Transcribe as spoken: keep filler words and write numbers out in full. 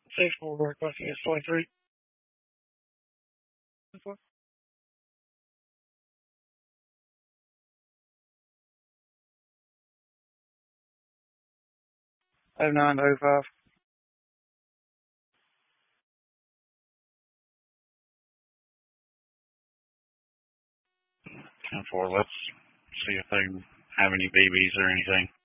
Six four requesting is twenty-three. Oh nine oh five. Ten four. Let's see if they have any babies or anything.